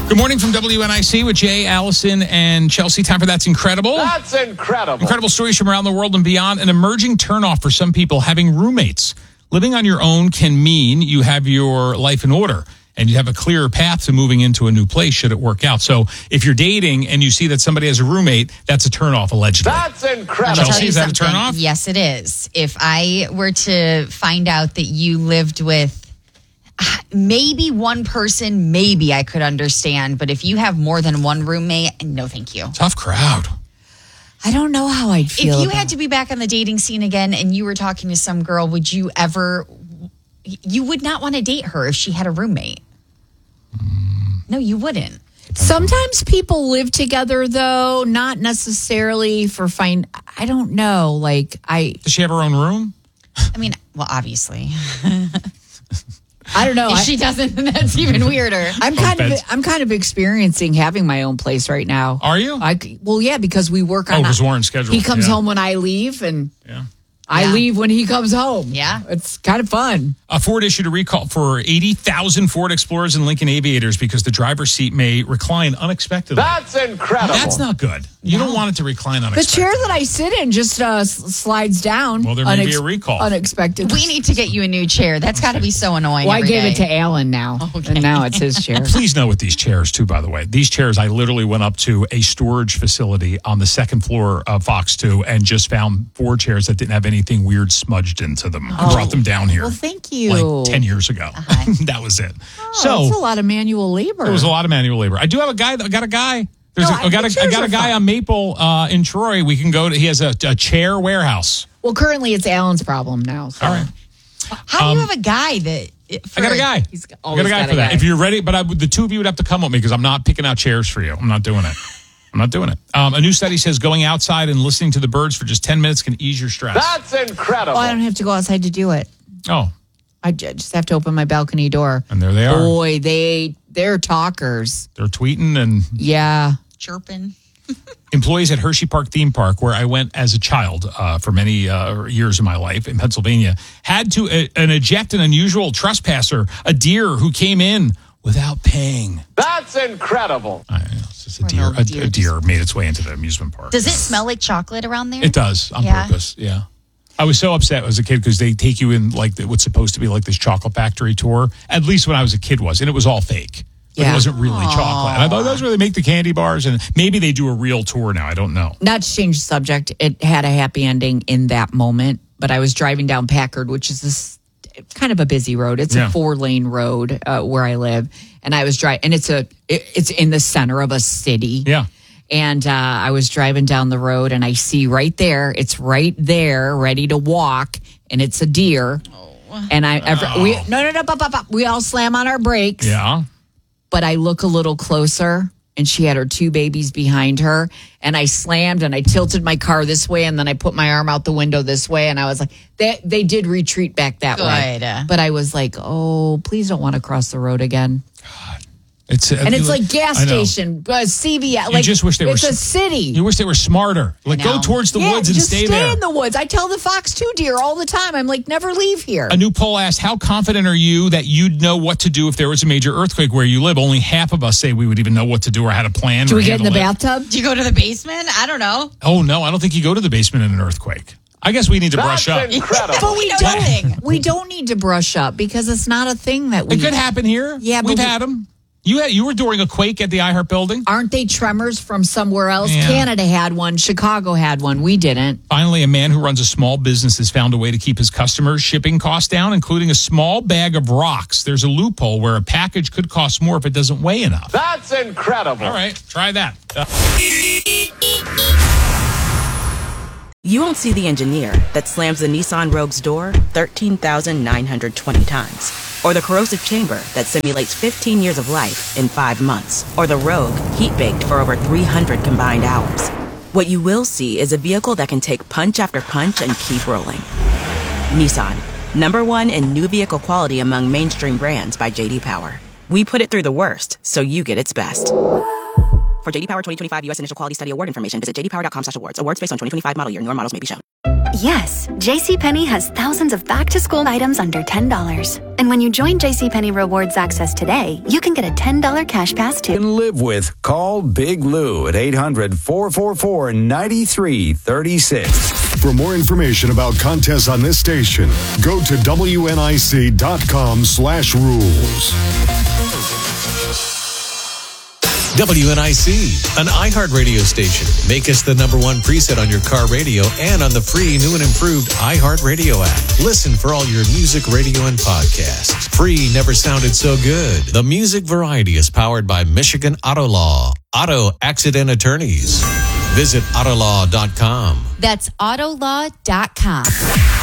Good morning from WNIC with Jay, Allison, and Chelsea. Time for That's Incredible. That's incredible. Incredible stories from around the world and beyond. An emerging turnoff for some people, having roommates. Living on your own can mean you have your life in order and you have a clearer path to moving into a new place should it work out. So if you're dating and you see that somebody has a roommate, that's a turnoff, allegedly. That's incredible. Chelsea, is that a turnoff? Yes, it is. If I were to find out that you lived with maybe one person, maybe I could understand. But if you have more than one roommate, no, thank you. Tough crowd. I don't know how I'd feel. If you had to be back on the dating scene again and you were talking to some girl, would you ever, you would not want to date her if she had a roommate. No, you wouldn't. Sometimes people live together, though, not necessarily for I don't know. Does she have her own room? I mean, well, obviously. I don't know. If she doesn't, then that's even weirder. I'm kind of experiencing having my own place right now. Are you? Well, yeah, because we work on. Because Warren's schedule. He comes home when I leave, and I leave when he comes home. Yeah, it's kind of fun. Ford issued a recall for 80,000 Ford Explorers and Lincoln Aviators because the driver's seat may recline unexpectedly. That's incredible. That's not good. You don't want it to recline The unexpectedly. chair that I sit in just slides down. Well, there may be a recall. Unexpected. we need to get you a new chair. That's got to be so annoying. Well, I gave day. it to Alan now, and now it's his chair. Please know with these chairs, too, by the way. These chairs, I literally went up to a storage facility on the second floor of Fox 2 and just found 4 chairs that didn't have anything weird smudged into them. I brought them down here. Well, thank you. Like 10 years ago. That was it. So it's a lot of manual labor. It was a lot of manual labor. I do have a guy. I got a guy. I got a guy on Maple in Troy. We can go to. He has a chair warehouse. Well, currently it's Alan's problem now. So. All right. How do you have a guy that? I got a guy. He's I always got a guy got for a that. guy. If you're ready, but the two of you would have to come with me because I'm not picking out chairs for you. I'm not doing it. A new study says going outside and listening to the birds for just 10 minutes can ease your stress. That's incredible. Oh, I don't have to go outside to do it. Oh. I just have to open my balcony door. And there they are. Boy, they're talkers. They're tweeting and Yeah. chirping. employees at Hershey Park Theme Park, where I went as a child for many years of my life in Pennsylvania, had to eject an unusual trespasser, a deer who came in without paying. That's incredible. It's just a deer made its way into the amusement park. Does it smell like chocolate around there? It does, on purpose, yeah. I was so upset as a kid because they take you in like what's supposed to be like this chocolate factory tour. At least when I was a kid was, and it was all fake. But it wasn't really chocolate. And I thought that's where they make the candy bars, and maybe they do a real tour now. I don't know. Not to change the subject, it had a happy ending in that moment, but I was driving down Packard, which is this kind of a busy road. It's a 4-lane road where I live, and I was driving, and it's in the center of a city. Yeah. And I was driving down the road, and I see right there, it's right there, ready to walk, and it's a deer. Oh. And we all slam on our brakes. Yeah. But I look a little closer, and she had her 2 babies behind her, and I slammed, and I tilted my car this way, and then I put my arm out the window this way, and I was like, they did retreat back that way. But I was like, oh, please don't want to cross the road again. God. It's like gas station, CVS. Like, just wish they it's a city. You wish they were smarter. Like, go towards the woods and stay there. Stay in the woods. I tell the Fox 2 deer all the time. I'm like, never leave here. A new poll asked, how confident are you that you'd know what to do if there was a major earthquake where you live? Only half of us say we would even know what to do or how to plan. Do we get in the bathtub? Do you go to the basement? I don't know. Oh, no. I don't think you go to the basement in an earthquake. I guess we need to brush up. That's incredible. But we don't need to brush up because it's not a thing that we... It could happen here. Yeah, We've had them. You were during a quake at the iHeart building? Aren't they tremors from somewhere else? Yeah. Canada had one. Chicago had one. We didn't. Finally, a man who runs a small business has found a way to keep his customers' shipping costs down, including a small bag of rocks. There's a loophole where a package could cost more if it doesn't weigh enough. That's incredible. All right, try that. You won't see the engineer that slams the Nissan Rogue's door 13,920 times. Or the corrosive chamber that simulates 15 years of life in 5 months. Or the Rogue heat-baked for over 300 combined hours. What you will see is a vehicle that can take punch after punch and keep rolling. Nissan, #1 in new vehicle quality among mainstream brands by J.D. Power. We put it through the worst, so you get its best. For JD Power 2025 U.S. Initial Quality Study Award information, visit jdpower.com/awards. Awards based on 2025 model year. Newer models may be shown. Yes, JCPenney has thousands of back-to-school items under $10. And when you join JCPenney Rewards Access today, you can get a $10 cash pass too. Can live with. Call Big Lou at 800-444-9336. For more information about contests on this station, go to WNIC.com/rules. WNIC, an iHeartRadio station. Make us the #1 preset on your car radio and on the free new and improved iHeartRadio app. Listen for all your music, radio, and podcasts. Free never sounded so good. The music variety is powered by Michigan Auto Law. Auto accident attorneys. Visit Autolaw.com. That's Autolaw.com.